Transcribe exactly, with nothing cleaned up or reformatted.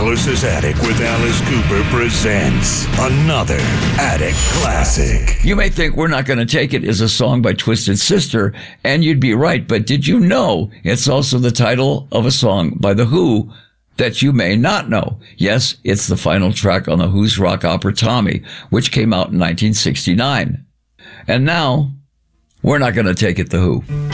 Alice's Attic with Alice Cooper presents another Attic Classic. You may think We're Not Gonna Take It is a song by Twisted Sister, and you'd be right, but did you know it's also the title of a song by The Who that you may not know? Yes, it's the final track on The Who's rock opera Tommy, which came out in nineteen sixty-nine. And now, We're Not Gonna Take It, The Who.